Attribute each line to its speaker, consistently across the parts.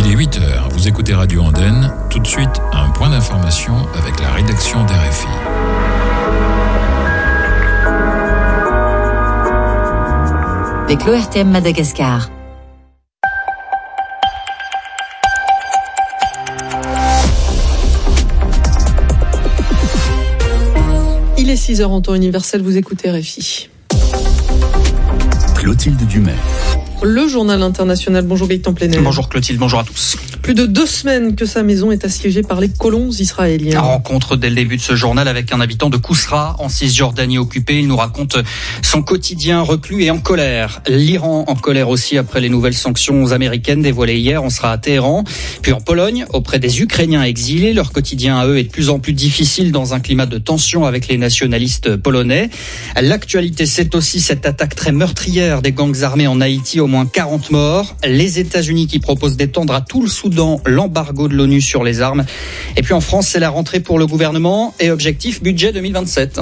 Speaker 1: Il est 8h, vous écoutez Radio Andenne. Tout de suite, un point d'information avec la rédaction d'RFI.
Speaker 2: Avec l'ORTM Madagascar.
Speaker 3: Il est 6h en temps universel, vous écoutez RFI.
Speaker 4: Clotilde Dumais.
Speaker 3: Le journal international. Bonjour Gaëtan Plenel.
Speaker 5: Bonjour Clotilde, bonjour à tous.
Speaker 3: Plus de 2 semaines que sa maison est assiégée par les colons israéliens.
Speaker 5: Rencontre dès le début de ce journal avec un habitant de Kousra, en Cisjordanie occupée. Il nous raconte son quotidien reclus et en colère. L'Iran en colère aussi après les nouvelles sanctions américaines dévoilées hier. On sera à Téhéran. Puis en Pologne, auprès des Ukrainiens exilés. Leur quotidien à eux est de plus en plus difficile dans un climat de tension avec les nationalistes polonais. L'actualité, c'est aussi cette attaque très meurtrière des gangs armés en Haïti. Au moins 40 morts. Les États-Unis qui proposent d'étendre à tout le Soudan l'embargo de l'ONU sur les armes. Et puis en France, c'est la rentrée pour le gouvernement et objectif budget 2027.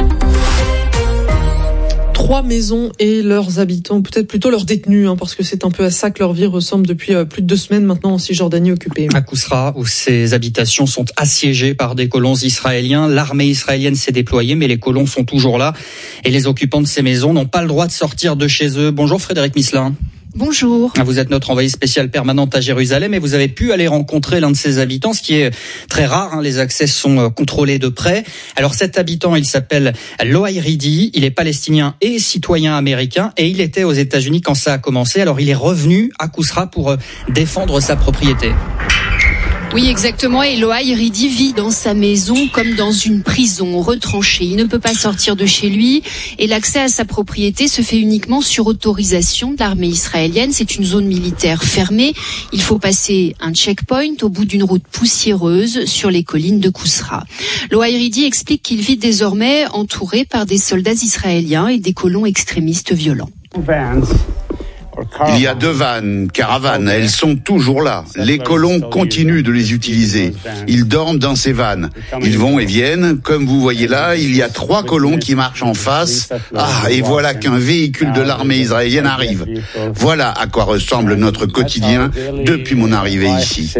Speaker 3: 3 maisons et leurs habitants, peut-être plutôt leurs détenus, parce que c'est un peu à ça que leur vie ressemble depuis plus de 2 semaines maintenant en Cisjordanie occupée.
Speaker 5: À Kousra, où ces habitations sont assiégées par des colons israéliens, l'armée israélienne s'est déployée, mais les colons sont toujours là. Et les occupants de ces maisons n'ont pas le droit de sortir de chez eux. Bonjour Frédéric Misselin.
Speaker 6: Bonjour.
Speaker 5: Vous êtes notre envoyée spéciale permanente à Jérusalem et vous avez pu aller rencontrer l'un de ces habitants, ce qui est très rare. Les accès sont contrôlés de près. Alors cet habitant, il s'appelle Loaï Ridi. Il est palestinien et citoyen américain et il était aux États-Unis quand ça a commencé. Alors il est revenu à Kousra pour défendre sa propriété.
Speaker 6: Oui, exactement. Et Loaï Ridi vit dans sa maison comme dans une prison retranchée. Il ne peut pas sortir de chez lui et l'accès à sa propriété se fait uniquement sur autorisation de l'armée israélienne. C'est une zone militaire fermée. Il faut passer un checkpoint au bout d'une route poussiéreuse sur les collines de Kousra. Loaï Ridi explique qu'il vit désormais entouré par des soldats israéliens et des colons extrémistes violents.
Speaker 7: Il y a 2 vannes, caravanes, elles sont toujours là. Les colons continuent de les utiliser. Ils dorment dans ces vannes. Ils vont et viennent. Comme vous voyez là, il y a 3 colons qui marchent en face. Et voilà qu'un véhicule de l'armée israélienne arrive. Voilà à quoi ressemble notre quotidien depuis mon arrivée ici.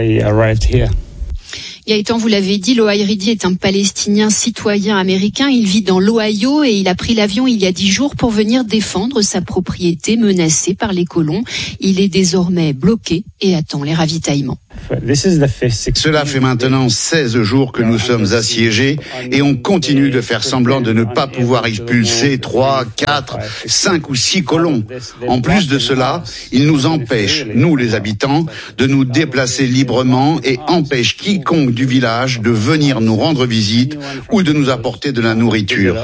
Speaker 6: Gaëtan, vous l'avez dit, Loaï Ridi est un Palestinien citoyen américain. Il vit dans l'Ohio et il a pris l'avion il y a 10 jours pour venir défendre sa propriété menacée par les colons. Il est désormais bloqué et attend les ravitaillements.
Speaker 7: Cela fait maintenant 16 jours que nous sommes assiégés et on continue de faire semblant de ne pas pouvoir expulser 3, 4, 5 ou 6 colons. En plus de cela, ils nous empêchent, nous les habitants, de nous déplacer librement et empêchent quiconque du village de venir nous rendre visite ou de nous apporter de la nourriture.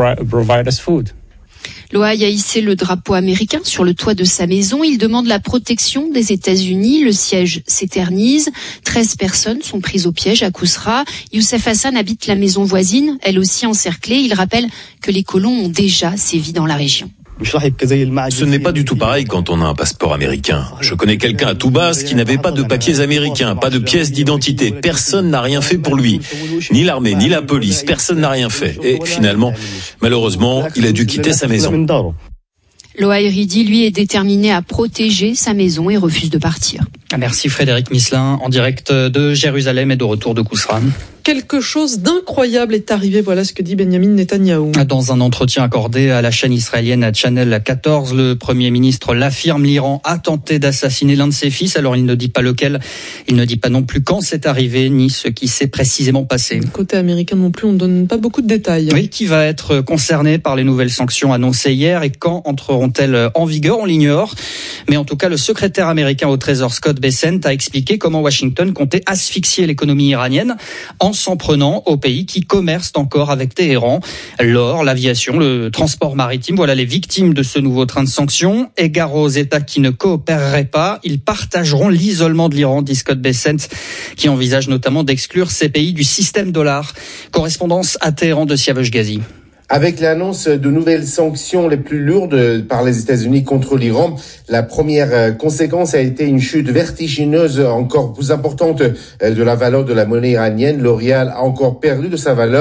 Speaker 6: Loaï a hissé le drapeau américain sur le toit de sa maison. Il demande la protection des États-Unis. Le siège s'éternise. 13 personnes sont prises au piège à Kousra. Youssef Hassan habite la maison voisine, elle aussi encerclée. Il rappelle que les colons ont déjà sévi dans la région.
Speaker 8: Ce n'est pas du tout pareil quand on a un passeport américain. Je connais quelqu'un à Toubas qui n'avait pas de papiers américains, pas de pièces d'identité. Personne n'a rien fait pour lui. Ni l'armée, ni la police, personne n'a rien fait. Et finalement, malheureusement, il a dû quitter sa maison.
Speaker 6: Loaï Ridi, lui, est déterminé à protéger sa maison et refuse de partir.
Speaker 5: Merci Frédéric Misselin, en direct de Jérusalem et de retour de Kousra.
Speaker 3: Quelque chose d'incroyable est arrivé, voilà ce que dit Benjamin Netanyahou.
Speaker 5: Dans un entretien accordé à la chaîne israélienne Channel 14, le Premier ministre l'affirme, l'Iran a tenté d'assassiner l'un de ses fils. Alors il ne dit pas lequel, il ne dit pas non plus quand c'est arrivé, ni ce qui s'est précisément passé.
Speaker 3: Côté américain non plus, on ne donne pas beaucoup de détails.
Speaker 5: Oui, qui va être concerné par les nouvelles sanctions annoncées hier et quand entreront-elles en vigueur, on l'ignore. Mais en tout cas, le secrétaire américain au Trésor Scott Bessent a expliqué comment Washington comptait asphyxier l'économie iranienne en s'en prenant aux pays qui commercent encore avec Téhéran. L'or, l'aviation, le transport maritime, voilà les victimes de ce nouveau train de sanctions. Égard aux États qui ne coopéreraient pas, ils partageront l'isolement de l'Iran, dit Scott Bessent, qui envisage notamment d'exclure ces pays du système dollar. Correspondance à Téhéran de Siavash Ghazi.
Speaker 9: Avec l'annonce de nouvelles sanctions les plus lourdes par les États-Unis contre l'Iran, la première conséquence a été une chute vertigineuse encore plus importante de la valeur de la monnaie iranienne. Le rial a encore perdu de sa valeur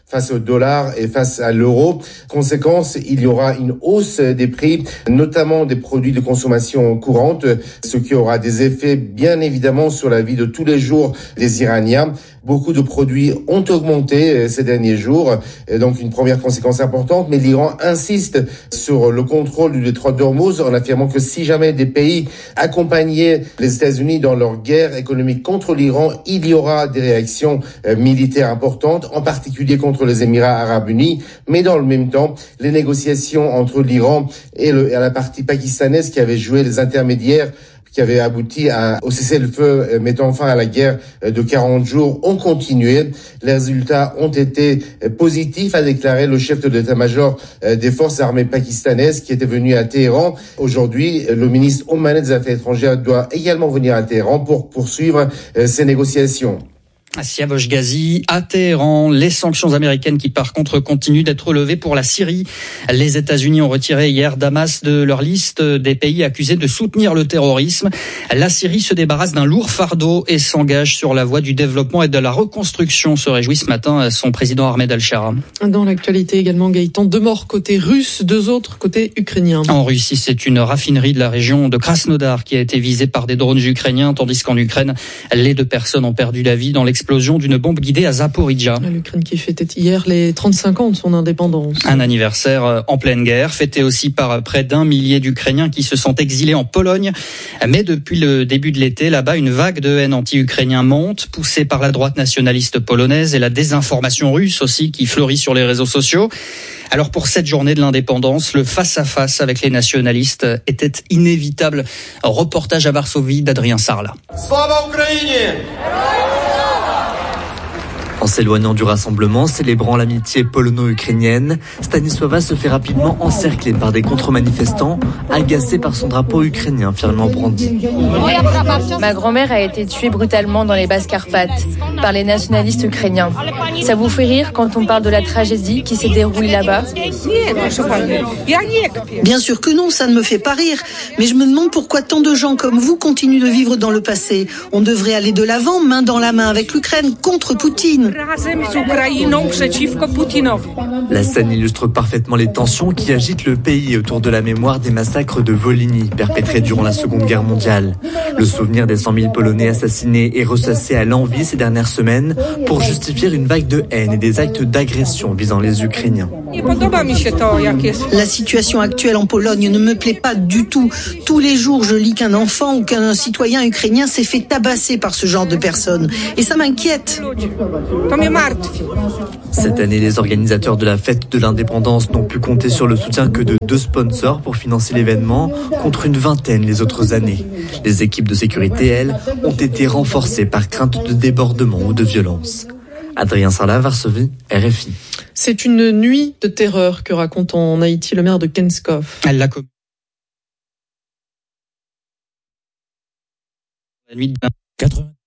Speaker 9: face au dollar et face à l'euro. Conséquence, il y aura une hausse des prix, notamment des produits de consommation courante, ce qui aura des effets bien évidemment sur la vie de tous les jours des Iraniens. Beaucoup de produits ont augmenté ces derniers jours, donc une première conséquence importante, mais l'Iran insiste sur le contrôle du détroit d'Ormuz en affirmant que si jamais des pays accompagnaient les États-Unis dans leur guerre économique contre l'Iran, il y aura des réactions militaires importantes, en particulier contre les Émirats arabes unis, mais dans le même temps, les négociations entre l'Iran et la partie pakistanaise qui avait joué les intermédiaires, qui avait abouti au cessez-le-feu mettant fin à la guerre de 40 jours, ont continué. Les résultats ont été positifs, a déclaré le chef de l'état-major des forces armées pakistanaises qui était venu à Téhéran. Aujourd'hui, le ministre omanais des Affaires étrangères doit également venir à Téhéran pour poursuivre ces négociations.
Speaker 5: Siavash Ghazi à Téhéran, les sanctions américaines qui par contre continuent d'être levées pour la Syrie. Les États-Unis ont retiré hier Damas de leur liste des pays accusés de soutenir le terrorisme. La Syrie se débarrasse d'un lourd fardeau et s'engage sur la voie du développement et de la reconstruction, se réjouit ce matin son président Ahmed al-Shara.
Speaker 3: Dans l'actualité également, Gaëtan, 2 morts côté russe, 2 autres côté ukrainien.
Speaker 5: En Russie, c'est une raffinerie de la région de Krasnodar qui a été visée par des drones ukrainiens, tandis qu'en Ukraine, les 2 personnes ont perdu la vie dans l'explosion d'une bombe guidée à Zaporijia.
Speaker 3: L'Ukraine qui fêtait hier les 35 ans de son indépendance.
Speaker 5: Un anniversaire en pleine guerre, fêté aussi par près d'1 millier d'Ukrainiens qui se sont exilés en Pologne. Mais depuis le début de l'été, là-bas, une vague de haine anti-ukrainien monte, poussée par la droite nationaliste polonaise et la désinformation russe aussi qui fleurit sur les réseaux sociaux. Alors pour cette journée de l'indépendance, le face-à-face avec les nationalistes était inévitable. Reportage à Varsovie d'Adrien Sarlat.
Speaker 4: Slava Ukraini!
Speaker 10: En s'éloignant du rassemblement, célébrant l'amitié polono-ukrainienne, Stanisława se fait rapidement encercler par des contre-manifestants, agacés par son drapeau ukrainien fièrement brandi.
Speaker 11: Ma grand-mère a été tuée brutalement dans les Basses-Carpates par les nationalistes ukrainiens. Ça vous fait rire quand on parle de la tragédie qui s'est déroulée là-bas ?
Speaker 12: Bien sûr que non, ça ne me fait pas rire. Mais je me demande pourquoi tant de gens comme vous continuent de vivre dans le passé. On devrait aller de l'avant, main dans la main avec l'Ukraine, contre Poutine.
Speaker 10: La scène illustre parfaitement les tensions qui agitent le pays autour de la mémoire des massacres de Volhynie perpétrés durant la Seconde Guerre mondiale. Le souvenir des 100 000 Polonais assassinés est ressassé à l'envi ces dernières semaines pour justifier une vague de haine et des actes d'agression visant les Ukrainiens.
Speaker 12: La situation actuelle en Pologne ne me plaît pas du tout. Tous les jours, je lis qu'un enfant ou qu'un citoyen ukrainien s'est fait tabasser par ce genre de personnes. Et ça m'inquiète.
Speaker 10: Cette année, les organisateurs de la fête de l'indépendance n'ont pu compter sur le soutien que de 2 sponsors pour financer l'événement, contre une vingtaine les autres années. Les équipes de sécurité, elles, ont été renforcées par crainte de débordement ou de violence. Adrien Sarlat, Varsovie, RFI.
Speaker 3: C'est une nuit de terreur que raconte en Haïti le maire de Kenskov.
Speaker 5: La nuit de 80